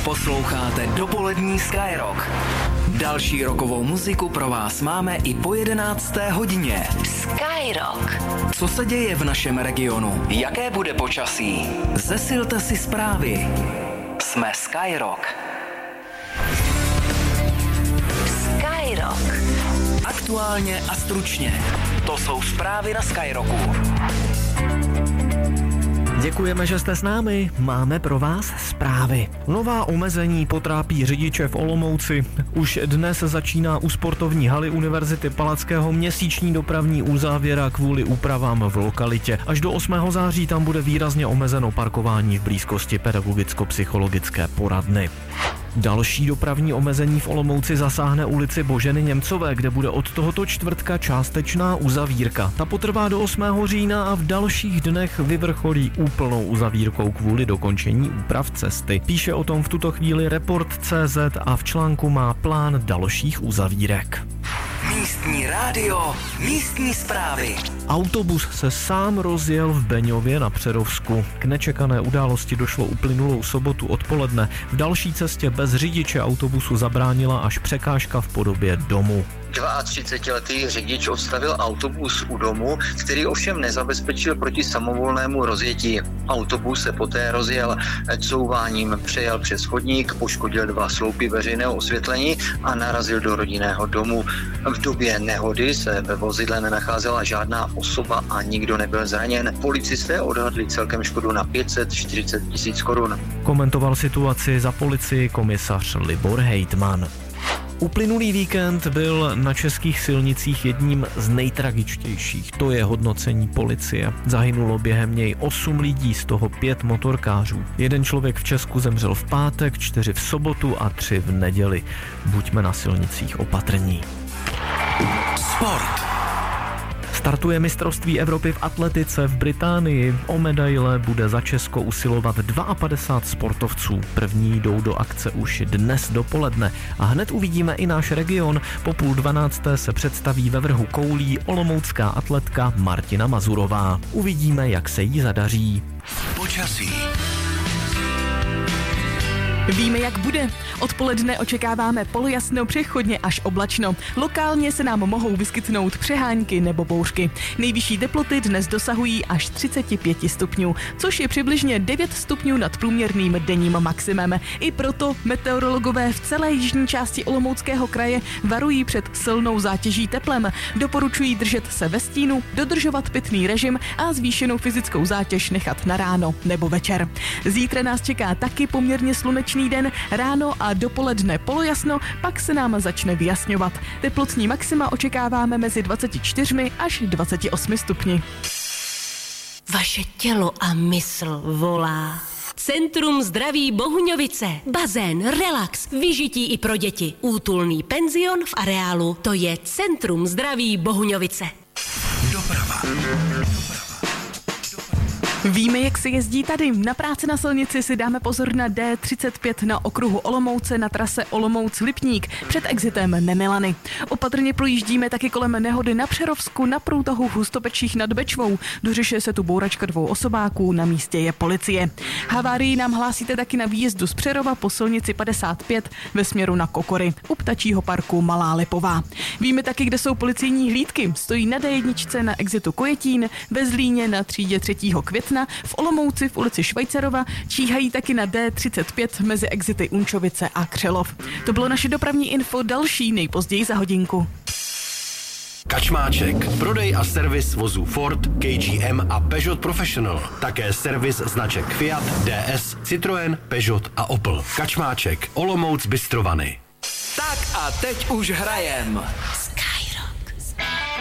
Posloucháte dopolední Skyrock. Další rockovou muziku pro vás máme i po 11. hodině. Skyrock. Co se děje v našem regionu? Jaké bude počasí? Zesilte si zprávy. Jsme Skyrock. Skyrock. Aktuálně a stručně. To jsou zprávy na Skyrocku. Děkujeme, že jste s námi. Máme pro vás zprávy. Nová omezení potrápí řidiče v Olomouci. Už dnes začíná u sportovní haly Univerzity Palackého měsíční dopravní uzávěra kvůli úpravám v lokalitě. Až do 8. září tam bude výrazně omezeno parkování v blízkosti pedagogicko-psychologické poradny. Další dopravní omezení v Olomouci zasáhne ulici Boženy Němcové, kde bude od tohoto čtvrtka částečná uzavírka. Ta potrvá do 8. října a v dalších dnech vyvrcholí úplnou uzavírkou kvůli dokončení úprav cesty. Píše o tom v tuto chvíli Report.cz a v článku má plán dalších uzavírek. Místní rádio, místní zprávy. Autobus se sám rozjel v Beňově na Přerovsku. K nečekané události došlo uplynulou sobotu odpoledne. V další cestě bez řidiče autobusu zabránila až překážka v podobě domu. 32letý řidič odstavil autobus u domu, který ovšem nezabezpečil proti samovolnému rozjetí. Autobus se poté rozjel couváním, přejel přes chodník, poškodil 2 sloupy veřejného osvětlení a narazil do rodinného domu. V době nehody se ve vozidle nenacházela žádná osoba a nikdo nebyl zraněn. Policisté odhadli celkem škodu na 540 000 korun. Komentoval situaci za policii komisař Libor Hejtman. Uplynulý víkend byl na českých silnicích jedním z nejtragičtějších. To je hodnocení policie. Zahynulo během něj 8 lidí, z toho 5 motorkářů. 1 člověk v Česku zemřel v pátek, 4 v sobotu a 3 v neděli. Buďme na silnicích opatrní. Sport. Startuje mistrovství Evropy v atletice v Británii. O medaile bude za Česko usilovat 52 sportovců. První jdou do akce už dnes dopoledne. A hned uvidíme i náš region. Po 11:30 se představí ve vrhu koulí olomoucká atletka Martina Mazurová. Uvidíme, jak se jí zadaří. Počasí. Víme, jak bude. Odpoledne očekáváme polojasno, přechodně až oblačno. Lokálně se nám mohou vyskytnout přehánky nebo bouřky. Nejvyšší teploty dnes dosahují až 35 stupňů, což je přibližně 9 stupňů nad průměrným denním maximem. I proto meteorologové v celé jižní části Olomouckého kraje varují před silnou zátěží teplem. Doporučují držet se ve stínu, dodržovat pitný režim a zvýšenou fyzickou zátěž nechat na ráno nebo večer. Zítra nás čeká taky poměrně slunečný den, ráno a dopoledne polojasno, pak se nám začne vyjasňovat. Teplotní maxima očekáváme mezi 24 až 28 stupni. Vaše tělo a mysl volá. Centrum zdraví Bohuňovice. Bazén, relax, vyžití i pro děti. Útulný penzion v areálu. To je Centrum zdraví Bohuňovice. Doprava. Víme, jak se jezdí tady. Na práci na silnici si dáme pozor na D35 na okruhu Olomouce na trase Olomouc-Lipník před exitem Nemilany. Opatrně projíždíme taky kolem nehody na Přerovsku na průtahu v Hustopečích nad Bečvou. Dořešuje se tu bouračka 2 osobáků, na místě je policie. Havárii nám hlásíte taky na výjezdu z Přerova po silnici 55 ve směru na Kokory u ptačího parku Malá Lipová. Víme taky, kde jsou policijní hlídky. Stojí na D1 na exitu Kojetín, ve Zlíně na třídě 3. května, v Olomouci v ulici Švajcarova, číhají taky na D35 mezi exity Unčovice a Křelov. To bylo naše dopravní info, další nejpozději za hodinku. Kačmáček. Prodej a servis vozů Ford, KGM a Peugeot Professional. Také servis značek Fiat, DS, Citroën, Peugeot a Opel. Kačmáček. Olomouc Bystrovany. Tak a teď už hrajem.